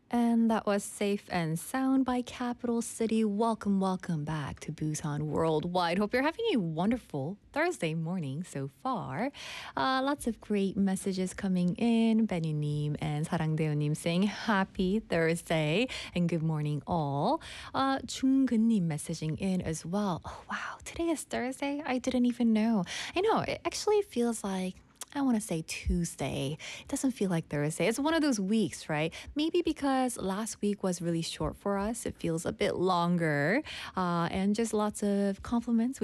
And that was Safe and Sound by Capital City. Welcome, welcome back to Busan Worldwide. Hope you're having a wonderful Thursday morning so far. Lots of great messages coming in. Benny님 and 사랑대우님 saying happy Thursday and good morning all. 중근님 messaging in as well. Oh, wow, today is Thursday? I didn't even know. I know, it actually feels like I want to say Tuesday. It doesn't feel like Thursday. It's one of those weeks, right? Maybe because last week was really short for us. It feels a bit longer. And just lots of compliments